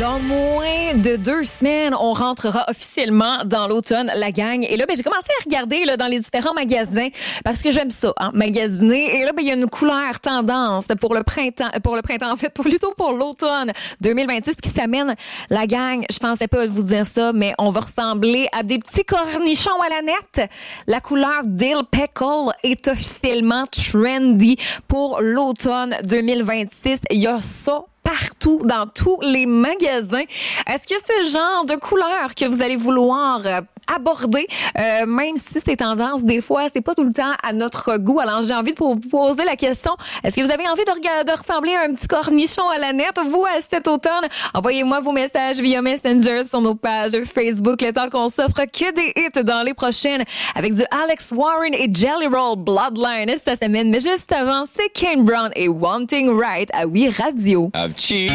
Dans moins de 2 semaines, on rentrera officiellement dans l'automne, la gang. Et là, j'ai commencé à regarder dans les différents magasins parce que j'aime ça, magasiner. Et là, il y a une couleur tendance pour le printemps, en fait, plutôt pour l'automne 2026 qui s'amène. La gang, je pensais pas vous dire ça, mais on va ressembler à des petits cornichons à la nette. La couleur Dill Pickle est officiellement trendy pour l'automne 2026. Il y a ça partout, dans tous les magasins. Est-ce que c'est le genre de couleur que vous allez vouloir aborder, même si c'est tendance, des fois, c'est pas tout le temps à notre goût. Alors, j'ai envie de vous poser la question, est-ce que vous avez envie de ressembler à un petit cornichon à la nette, vous, à cet automne? Envoyez-moi vos messages via Messenger sur nos pages Facebook, le temps qu'on s'offre que des hits dans les prochaines, avec du Alex Warren et Jelly Roll Bloodline cette semaine. Mais juste avant, c'est Kane Brown et Wanting Right à Oui Radio.